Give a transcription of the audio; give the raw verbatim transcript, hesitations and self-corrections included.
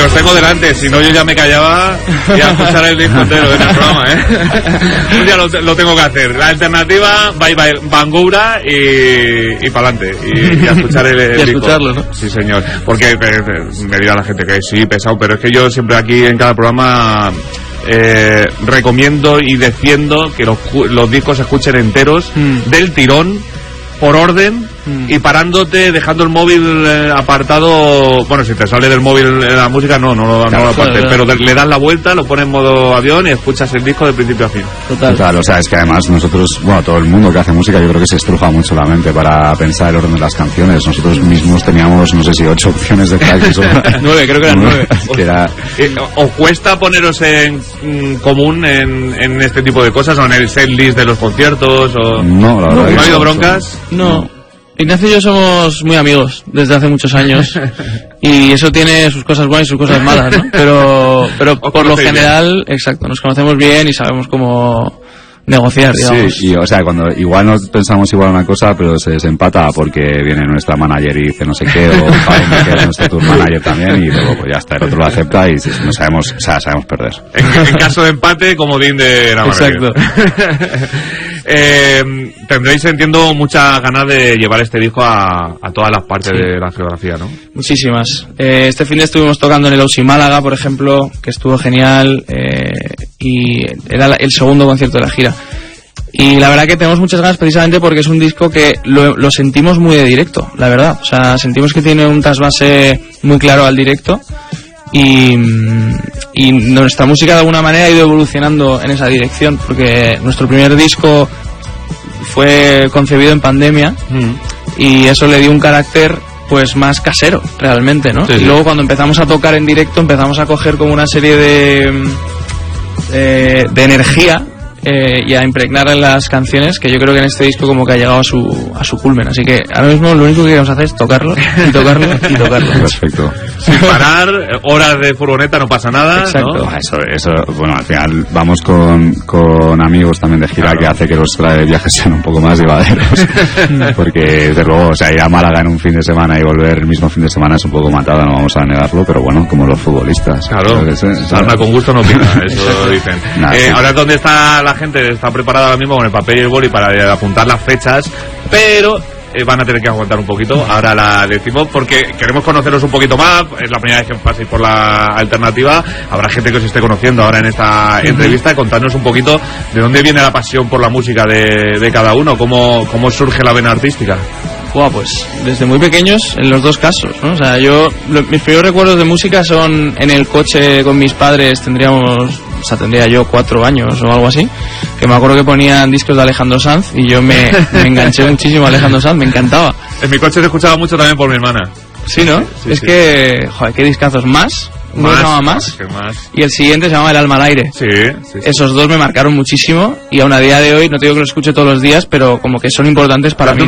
los tengo delante, si no yo ya me callaba y a escuchar el disco entero en el programa, ¿eh? Un día lo, lo tengo que hacer. La alternativa, bye bye, Bangoura y, y pa'lante. Y, y a escuchar el, el y a disco. escucharlo, ¿no? Sí, señor. Porque eh, me dirá la gente que sí, pesado, pero es que yo siempre aquí en cada programa eh, recomiendo y defiendo que los, los discos se escuchen enteros, mm. del tirón, por orden, mm. y parándote, dejando el móvil eh, apartado. Bueno, si te sale del móvil la música, no, no, no, claro, no lo apartes, claro, pero de, le das la vuelta, lo pones en modo avión y escuchas el disco de principio a fin. Total. Total, o sea, es que además nosotros, bueno, todo el mundo que hace música, yo creo que se estruja mucho la mente para pensar el orden de las canciones. Nosotros mismos teníamos, no sé si ocho opciones de tracks. Nueve, creo que eran nueve. Era... ¿Os cuesta poneros en mm, común en, en este tipo de cosas, o en el set list de los conciertos? O... No, la verdad. ¿No ha habido broncas? No. Ignacio y yo somos muy amigos desde hace muchos años y eso tiene sus cosas buenas y sus cosas malas, ¿no? Pero, pero por lo general, bien. Exacto, nos conocemos bien y sabemos cómo negociar, digamos. Sí, y, o sea, cuando igual no pensamos igual una cosa, pero se desempata porque viene nuestra manager y dice no sé qué, o Jaime, que es nuestro tour manager también, y luego pues ya está, el otro lo acepta y no sabemos, o sea, sabemos perder. En, en caso de empate, comodín de la manager. Exacto. eh, tendréis, entiendo, muchas ganas de llevar este disco a, a todas las partes, sí, de la geografía, ¿no? Muchísimas. Eh, este fin de estuvimos tocando en el Ausi Málaga, por ejemplo, que estuvo genial, eh, y era el segundo concierto de la gira. Y la verdad que tenemos muchas ganas precisamente porque es un disco que lo, lo sentimos muy de directo, la verdad. O sea, sentimos que tiene un trasvase muy claro al directo y, y nuestra música de alguna manera ha ido evolucionando en esa dirección, porque nuestro primer disco fue concebido en pandemia, mm. y eso le dio un carácter pues más casero realmente, ¿no? Sí, sí. Y luego cuando empezamos a tocar en directo empezamos a coger como una serie de de, de energía eh, y a impregnar en las canciones, que yo creo que en este disco como que ha llegado a su a su culmen. Así que ahora mismo lo único que queremos hacer es tocarlo y tocarlo y tocarlo. Perfecto. Sin parar, horas de furgoneta, no pasa nada. Exacto. ¿No? Eso, eso, bueno, al final vamos con, con amigos también de gira, claro, que hace que los viajes sean un poco más llevaderos. Porque desde luego, o sea, ir a Málaga en un fin de semana y volver el mismo fin de semana es un poco matada, no vamos a negarlo, pero bueno, como los futbolistas. Claro, sarna con gusto no pica, eso dicen. Nah, eh, sí. Ahora es donde está la gente, está preparada ahora mismo con el papel y el boli para apuntar las fechas, pero eh, van a tener que aguantar un poquito. Ahora la decimos porque queremos conoceros un poquito más. Es la primera vez que paséis por la alternativa. Habrá gente que os esté conociendo ahora en esta uh-huh. entrevista. Contarnos un poquito de dónde viene la pasión por la música de, de cada uno, cómo, cómo surge la vena artística. Buah, pues desde muy pequeños en los dos casos, ¿no? O sea, yo, lo, mis primeros recuerdos de música son en el coche con mis padres. Tendríamos, o sea, tendría yo cuatro años o algo así, que me acuerdo que ponían discos de Alejandro Sanz y yo me, me enganché muchísimo a Alejandro Sanz, me encantaba. En mi coche se escuchaba mucho también por mi hermana. Sí, ¿no? Sí, es sí. que, joder, qué discazos. Más, uno se llamaba Más, más, y el siguiente se llamaba El alma al aire. Sí, sí, sí. Esos dos me marcaron muchísimo y aún a día de hoy, no te digo que los escuche todos los días, pero como que son importantes para pero mí.